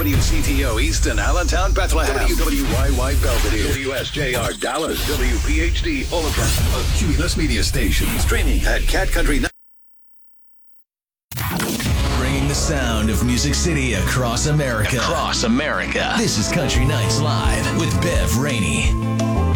WCTO Easton, Allentown, Bethlehem. WWYY Belvedere. WSJR Dallas. WPHD Oliver. A Cumulus Media Station. Streaming at Cat Country. Bringing the sound of Music City across America. This is Country Nights Live with Bev Rainey.